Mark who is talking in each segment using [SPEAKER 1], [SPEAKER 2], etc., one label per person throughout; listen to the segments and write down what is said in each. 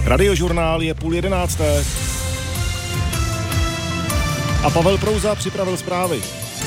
[SPEAKER 1] Radiožurnál je 10:30. A Pavel Prouza připravil zprávy.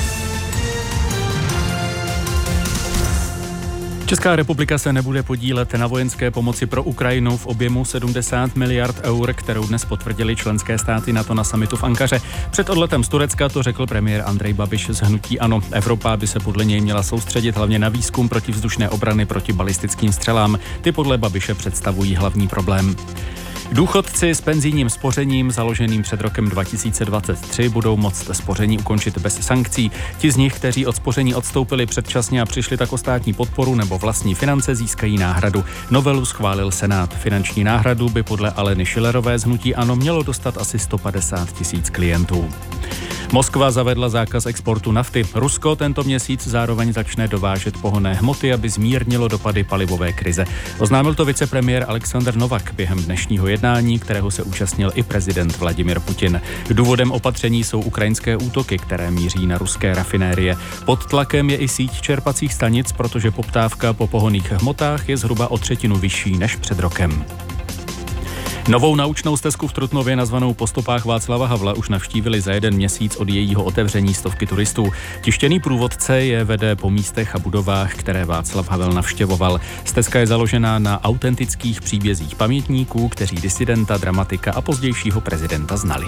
[SPEAKER 2] Česká republika se nebude podílet na vojenské pomoci pro Ukrajinu v objemu 70 miliard eur, kterou dnes potvrdili členské státy NATO na summitu v Ankaře. Před odletem z Turecka to řekl premiér Andrej Babiš z hnutí ANO. Evropa by se podle něj měla soustředit hlavně na výzkum protivzdušné obrany proti balistickým střelám. Ty podle Babiše představují hlavní problém. Důchodci s penzijním spořením založeným před rokem 2023 budou moct spoření ukončit bez sankcí. Ti z nich, kteří od spoření odstoupili předčasně a přišli tak o státní podporu nebo vlastní finance, získají náhradu. Novelu schválil Senát. Finanční náhradu by podle Aleny Schillerové z hnutí ANO mělo dostat asi 150 000 klientů. Moskva zavedla zákaz exportu nafty. Rusko tento měsíc zároveň začne dovážet pohonné hmoty, aby zmírnilo dopady palivové krize. Oznámil to vicepremiér Alexander Novak během dnešního jednání, kterého se účastnil i prezident Vladimir Putin. Důvodem opatření jsou ukrajinské útoky, které míří na ruské rafinérie. Pod tlakem je i síť čerpacích stanic, protože poptávka po pohonných hmotách je zhruba o 1/3 vyšší než před rokem. Novou naučnou stezku v Trutnově nazvanou Po stopách Václava Havla už navštívili za jeden měsíc od jejího otevření stovky turistů. Tištěný průvodce je vede po místech a budovách, které Václav Havel navštěvoval. Stezka je založená na autentických příbězích pamětníků, kteří disidenta, dramatika a pozdějšího prezidenta znali.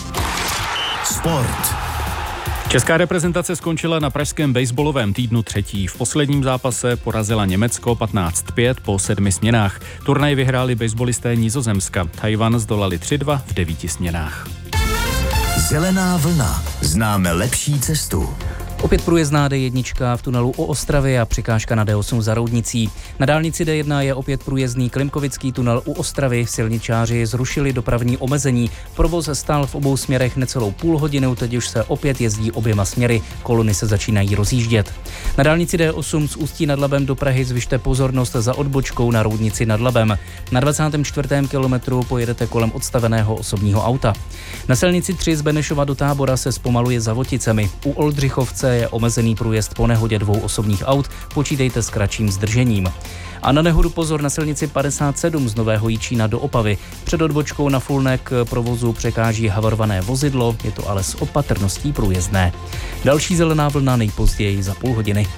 [SPEAKER 3] Sport.
[SPEAKER 2] Česká reprezentace skončila na pražském baseballovém týdnu třetí. V posledním zápase porazila Německo 15-5 po 7 směnách. Turnaj vyhráli baseballisté Nizozemska. Tchaj-wan zdolali 3-2 v 9 směnách.
[SPEAKER 3] Zelená vlna. Známe lepší cestu.
[SPEAKER 4] Opět průjezdná D1 v tunelu u Ostravy a překážka na D8 za Roudnicí. Na dálnici D1 je opět průjezdný Klimkovický tunel u Ostravy. Silničáři zrušili dopravní omezení. Provoz stál v obou směrech necelou půl hodinu, teď už se opět jezdí oběma směry. Kolony se začínají rozjíždět. Na dálnici D8 z Ústí nad Labem do Prahy zvyšte pozornost za odbočkou na Roudnici nad Labem. Na 24. kilometru pojedete kolem odstaveného osobního auta. Na silnici 3 z Benešova do Tábora se zpomaluje za Voticemi. U Oldřichovce je omezený průjezd po nehodě 2 osobních aut, počítejte s kratším zdržením. A na nehodu pozor na silnici 57 z Nového Jičína do Opavy. Před odbočkou na Fulnek provozu překáží havarované vozidlo, je to ale s opatrností průjezdné. Další zelená vlna nejpozději za půl hodiny.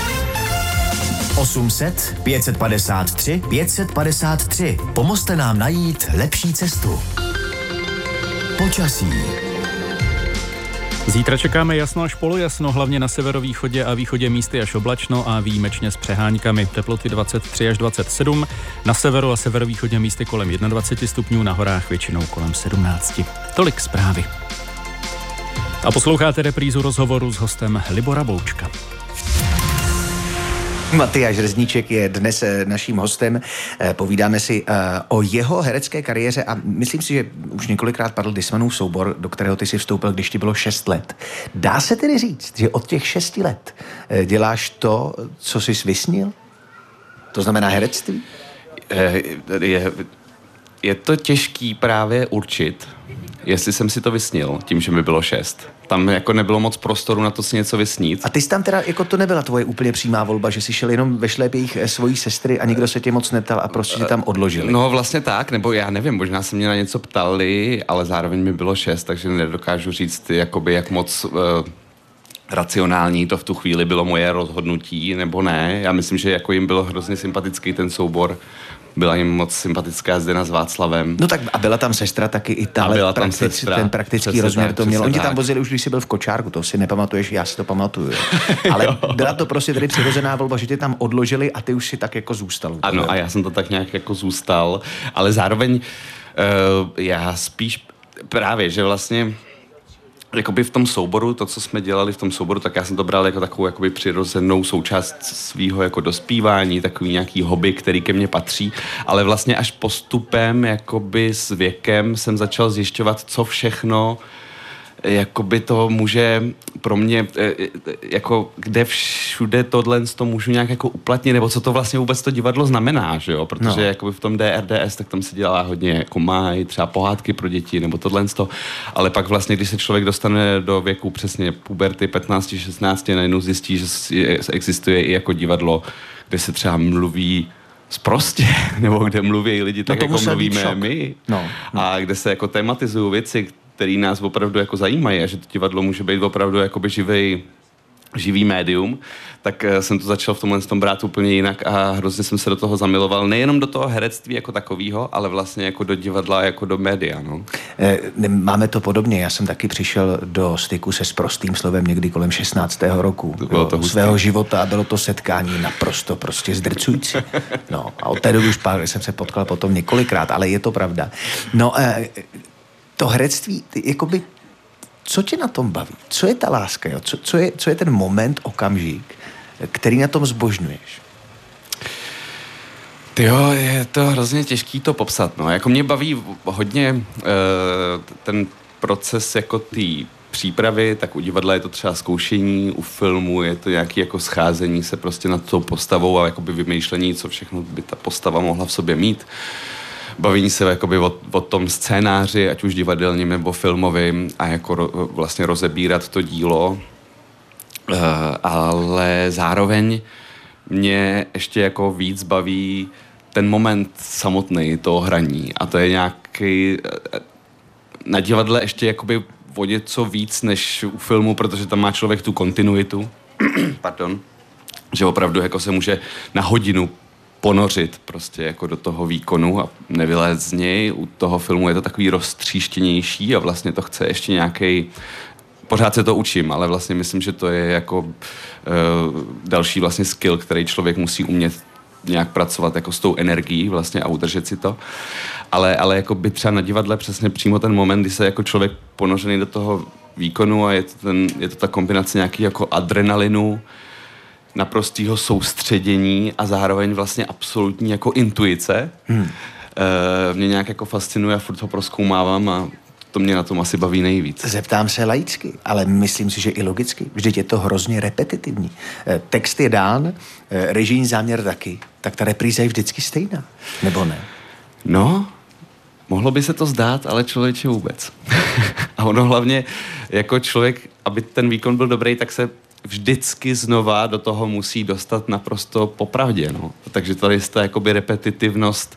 [SPEAKER 3] 800 553 553. Pomozte nám najít lepší cestu. Počasí.
[SPEAKER 2] Zítra čekáme jasno až polojasno, hlavně na severovýchodě a východě místy až oblačno a výjimečně s přeháňkami. Teploty 23 až 27, na severu a severovýchodě místy kolem 21 stupňů, na horách většinou kolem 17. Tolik zprávy. A posloucháte reprízu rozhovoru s hostem Libora Boučka.
[SPEAKER 5] Matyáš Rezníček je dnes naším hostem. Povídáme si o jeho herecké kariéře a myslím si, že už několikrát padl Dismanův soubor, do kterého ty si vstoupil, když ti bylo 6 let. Dá se tedy říct, že od těch 6 let děláš to, co jsi vysnil? To znamená herectví?
[SPEAKER 6] Je to těžký právě určit, jestli jsem si to vysnil, tím, že mi bylo 6. Tam jako nebylo moc prostoru na to si něco vysnít.
[SPEAKER 5] A ty jsi tam teda, jako to nebyla tvoje úplně přímá volba, že jsi šel jenom ve šlépějích svojí sestry a nikdo se tě moc neptal a prostě tě tam odložili?
[SPEAKER 6] No vlastně tak, nebo já nevím, možná se mě na něco ptali, ale zároveň mi bylo 6, takže nedokážu říct, jakoby jak moc racionální to v tu chvíli bylo moje rozhodnutí, nebo ne. Já myslím, že jako jim bylo hrozně sympatický ten soubor. Byla jim moc sympatická Zdena s Václavem.
[SPEAKER 5] No tak a byla tam sestra taky i tahle ten praktický rozměr to mělo. Oni tě tam vozili už, když jsi byl v kočárku, to si nepamatuješ, já si to pamatuju. Ale byla to prostě tady přirozená volba, že tě tam odložili a ty už si tak jako zůstal.
[SPEAKER 6] Ano, a já jsem to tak nějak jako zůstal, ale zároveň já spíš právě, že vlastně jakoby v tom souboru, to, co jsme dělali v tom souboru, tak já jsem to bral jako takovou jakoby přirozenou součást svýho jako dospívání, takový nějaký hobby, který ke mně patří, ale vlastně až postupem, jakoby s věkem jsem začal zjišťovat, co všechno jakoby to může pro mě, jako kde všude tohle to můžu nějak jako uplatnit, nebo co to vlastně vůbec to divadlo znamená, že jo, protože jakoby v tom DRDS, tak tam se dělá hodně jako mají třeba pohádky pro děti, nebo tohle to, ale pak vlastně, když se člověk dostane do věku přesně puberty 15-16, najednou zjistí, že existuje i jako divadlo, kde se třeba mluví sprostě, nebo kde mluví lidi tak, jako mluvíme my.
[SPEAKER 5] No.
[SPEAKER 6] A kde se jako tematizují věci, které nás opravdu jako zajímají a že to divadlo může být opravdu jakoby živý médium, tak jsem to začal v tomhle tom brát úplně jinak a hrozně jsem se do toho zamiloval. Nejenom do toho herectví jako takového, ale vlastně jako do divadla, jako do média. No.
[SPEAKER 5] Máme to podobně. Já jsem taky přišel do styku se sprostým slovem někdy kolem 16. roku svého života a bylo to setkání naprosto prostě zdrcující. No, a od té doby už jsem se potkal potom několikrát, ale je to pravda. No, to herectví, jakoby co tě na tom baví? Co je ta láska? Jo? Co je ten moment, okamžik, který na tom zbožňuješ?
[SPEAKER 6] Jo, je to hrozně těžký to popsat. No. Jako mě baví hodně ten proces jako té přípravy, tak u divadla je to třeba zkoušení, u filmu je to nějaké jako scházení se prostě nad tou postavou a jakoby vymýšlení, co všechno by ta postava mohla v sobě mít. Baví se jakoby o tom scénáři, ať už divadelním nebo filmovým a jako vlastně rozebírat to dílo. Ale zároveň mě ještě jako víc baví ten moment samotný toho hraní a to je nějaký na divadle ještě jakoby o něco víc než u filmu, protože tam má člověk tu kontinuitu, pardon, že opravdu jako se může na hodinu ponořit prostě jako do toho výkonu a nevylézt z něj. U toho filmu je to takový roztříštěnější a vlastně to chce ještě nějaký. Pořád se to učím, ale vlastně myslím, že to je jako další vlastně skill, který člověk musí umět nějak pracovat jako s tou energií vlastně a udržet si to. Ale jako by třeba na divadle přesně přímo ten moment, kdy se jako člověk ponořený do toho výkonu a je to ta kombinace nějaký jako adrenalinu, naprostého soustředění a zároveň vlastně absolutní jako intuice. Mě nějak jako fascinuje a furt ho prozkoumávám a to mě na tom asi baví nejvíc.
[SPEAKER 5] Zeptám se laicky, ale myslím si, že i logicky. Vždyť je to hrozně repetitivní. Text je dán, režijní záměr taky, tak ta repríza je vždycky stejná, nebo ne?
[SPEAKER 6] No, mohlo by se to zdát, ale člověče vůbec. A ono hlavně jako člověk, aby ten výkon byl dobrý, tak se vždycky znova do toho musí dostat naprosto popravdě, no. Takže tady je ta jakoby repetitivnost,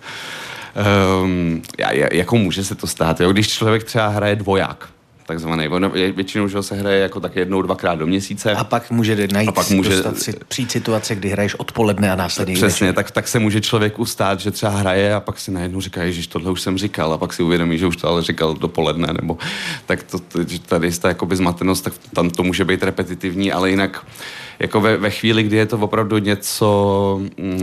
[SPEAKER 6] jako může se to stát, jo? Když člověk třeba hraje dvoják, takzvaný, většinou že se hraje jako tak 1-2krát do měsíce.
[SPEAKER 5] A pak může přijít situace, kdy hraješ odpoledne a následně
[SPEAKER 6] přesně, tak se může člověk ustát, že třeba hraje a pak si najednou říká, ježiš, tohle už jsem říkal a pak si uvědomí, že už to ale říkal dopoledne, nebo tak tady je ta jakoby zmatenost, tak tam to může být repetitivní, ale jinak jako ve chvíli, kdy je to opravdu něco,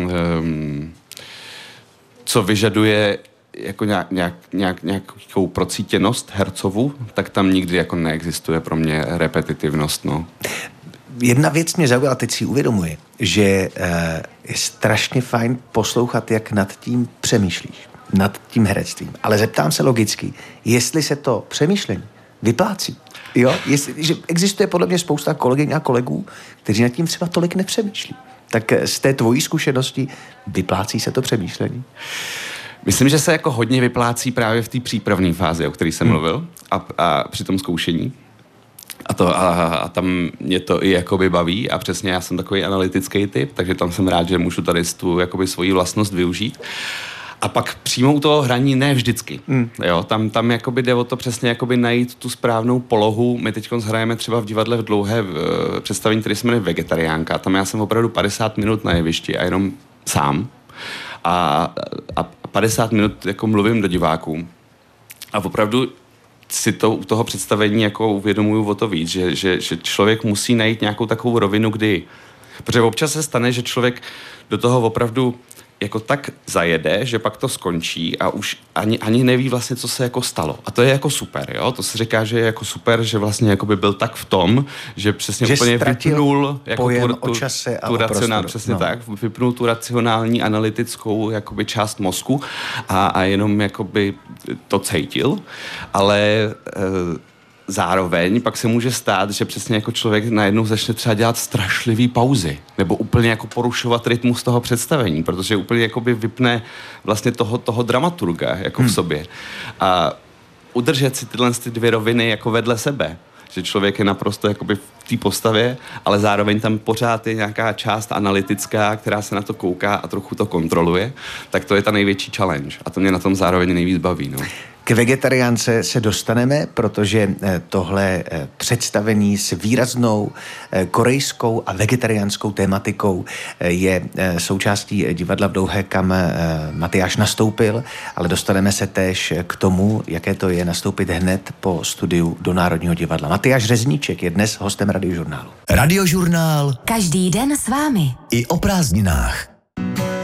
[SPEAKER 6] co vyžaduje jako nějakou procítěnost hercovu, tak tam nikdy jako neexistuje pro mě repetitivnost, no.
[SPEAKER 5] Jedna věc mě zaujala, teď si uvědomuji, že je strašně fajn poslouchat, jak nad tím přemýšlíš, nad tím herectvím. Ale zeptám se logicky, jestli se to přemýšlení vyplácí. Jo? Že existuje podle mě spousta kolegyň a kolegů, kteří nad tím třeba tolik nepřemýšlí. Tak z té tvojí zkušenosti vyplácí se to přemýšlení?
[SPEAKER 6] Myslím, že se jako hodně vyplácí právě v té přípravné fázi, o které jsem mluvil, a při tom zkoušení. A tam mě to i jakoby baví a přesně já jsem takový analytický typ, takže tam jsem rád, že můžu tady tu jakoby svoji vlastnost využít. A pak přímo u toho hraní ne vždycky. Jo, tam jakoby jde o to přesně jakoby najít tu správnou polohu. My teď hrajeme třeba v divadle v dlouhé představení, které se jmenuje Vegetariánka. Tam já jsem opravdu 50 minut na jevišti a jenom sám. A 50 minut jako mluvím do diváků. A opravdu si to u toho představení jako uvědomuju o to víc, že člověk musí najít nějakou takovou rovinu, kdy... Protože občas se stane, že člověk do toho opravdu jako tak zajede, že pak to skončí a už ani neví vlastně, co se jako stalo. A to je jako super, jo? To se říká, že je jako super, že vlastně jako by byl tak v tom, že přesně že úplně vypnul jako
[SPEAKER 5] o čase a
[SPEAKER 6] tu
[SPEAKER 5] prostoru.
[SPEAKER 6] Přesně tak, vypnul tu racionální, analytickou jakoby část mozku a jenom jakoby to cítil, ale zároveň pak se může stát, že přesně jako člověk najednou začne třeba dělat strašlivý pauzy nebo úplně jako porušovat rytmus toho představení, protože úplně jakoby vypne vlastně toho dramaturga jako v sobě. A udržet si tyhle dvě roviny jako vedle sebe že člověk je naprosto jakoby v té postavě, ale zároveň tam pořád je nějaká část analytická, která se na to kouká a trochu to kontroluje, tak to je ta největší challenge a to mě na tom zároveň nejvíc baví. No.
[SPEAKER 5] K vegetariánce se dostaneme, protože tohle představení s výraznou korejskou a vegetariánskou tématikou je součástí divadla v Douhé, kam Matyáš nastoupil, ale dostaneme se též k tomu, jaké to je nastoupit hned po studiu do Národního divadla. Matyáš Řezníček je dnes hostem Radiožurnálu.
[SPEAKER 3] Radiožurnál
[SPEAKER 7] Každý den s vámi.
[SPEAKER 3] i o prázdninách.